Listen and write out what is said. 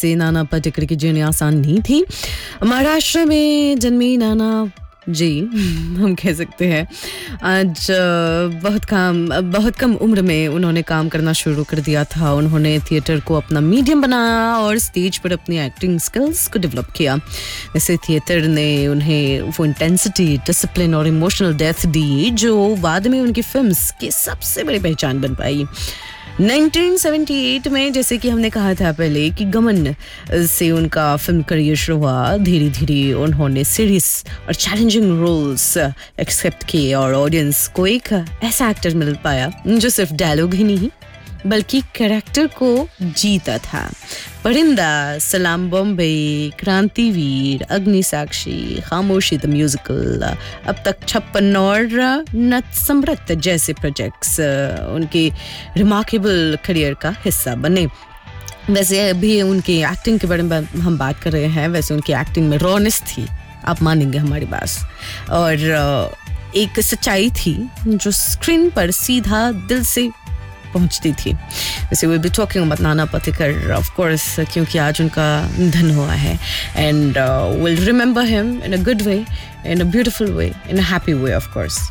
से नाना पाटेकर की जर्नी आसान नहीं थी। महाराष्ट्र में जन्मी नाना जी हम कह सकते हैं आज बहुत कम उम्र में उन्होंने काम करना शुरू कर दिया था। उन्होंने थिएटर को अपना मीडियम बनाया और स्टेज पर अपनी एक्टिंग स्किल्स को डेवलप किया। वैसे थिएटर ने उन्हें वो इंटेंसिटी, डिसिप्लिन और इमोशनल डेप्थ दी जो बाद में उनकी फिल्म्स की सबसे बड़ी पहचान बन पाई। 1978 में जैसे कि हमने कहा था पहले कि गमन से उनका फिल्म करियर शुरू हुआ। धीरे धीरे उन्होंने सीरियस और चैलेंजिंग रोल्स एक्सेप्ट किए और ऑडियंस को एक ऐसा एक्टर मिल पाया जो सिर्फ डायलॉग ही नहीं बल्कि कैरेक्टर को जीता था। परिंदा, सलाम बॉम्बे, क्रांतिवीर, अग्निसाक्षी, खामोशी द म्यूजिकल, अब तक 56 और नट समृत जैसे प्रोजेक्ट्स उनके रिमार्केबल करियर का हिस्सा बने। वैसे अभी उनकी एक्टिंग के बारे में हम बात कर रहे हैं। वैसे उनकी एक्टिंग में रॉनेस थी, आप मानेंगे हमारी बात, और एक सच्चाई थी जो स्क्रीन पर सीधा दिल से पहुंचती थी। वैसे we'll be talking about Nana Patekar of course क्योंकि आज उनका निधन हुआ है, and we'll remember him in a good way, in a beautiful way, in a happy way of course.